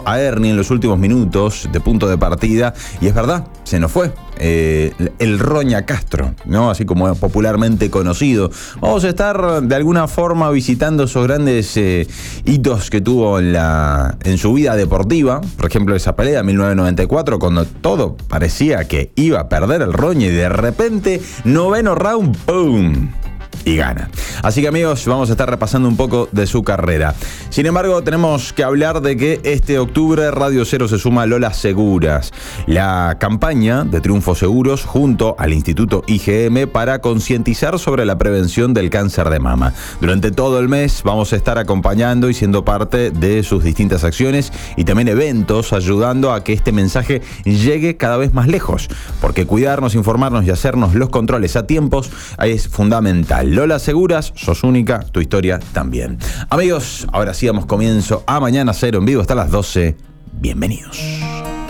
a Ernie en los últimos minutos de punto de partida, y es verdad, se nos fue el Roña Castro, ¿no? Así como es popularmente conocido. Vamos a estar de alguna forma visitando esos grandes hitos que tuvo en su vida deportiva. Por ejemplo, esa pelea en 1994, cuando todo parecía que iba a perder el Roña y de repente, 9º round, ¡pum!, y gana. Así que, amigos, vamos a estar repasando un poco de su carrera. Sin embargo, tenemos que hablar de que este octubre Radio Cero se suma a Lola Seguras, la campaña de Triunfo Seguros junto al Instituto IGM para concientizar sobre la prevención del cáncer de mama. Durante todo el mes vamos a estar acompañando y siendo parte de sus distintas acciones y también eventos, ayudando a que este mensaje llegue cada vez más lejos, porque cuidarnos, informarnos y hacernos los controles a tiempos es fundamental. Lola Seguras, sos única, tu historia también. Amigos, ahora sí damos comienzo a Mañana Cero en vivo hasta las 12. Bienvenidos.